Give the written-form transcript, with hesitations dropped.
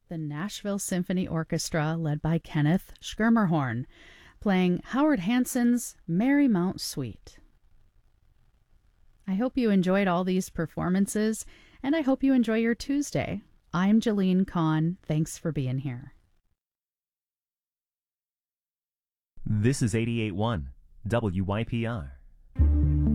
the Nashville Symphony Orchestra, led by Kenneth Schermerhorn, playing Howard Hansen's Marymount Suite. I hope you enjoyed all these performances, and I hope you enjoy your Tuesday. I'm Jalene Kahn. Thanks for being here. This is 88.1 WYPR.